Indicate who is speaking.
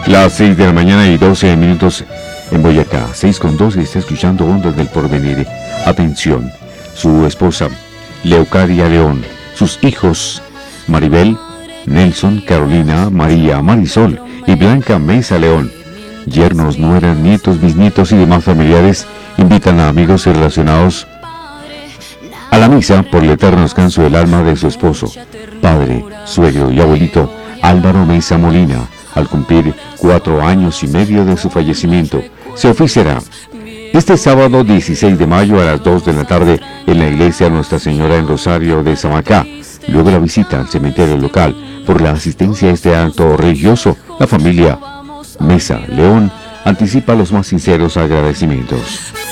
Speaker 1: Las 6 de la mañana y 12 minutos en Boyacá. 6:12, está escuchando Ondas del Porvenir. Atención, su esposa, Leocadia León, sus hijos, Maribel, Nelson, Carolina, María, Marisol y Blanca Mesa León. Yernos, nueras, nietos, bisnietos y demás familiares invitan a amigos y relacionados a la misa por el eterno descanso del alma de su esposo, padre, suegro y abuelito Álvaro Mesa Molina, al cumplir 4 años y medio de su fallecimiento. Se oficiará este sábado 16 de mayo a las 2 de la tarde en la iglesia Nuestra Señora en Rosario de Samacá. Luego la visita al cementerio local. Por la asistencia a este acto religioso, la familia Mesa León anticipa los más sinceros agradecimientos.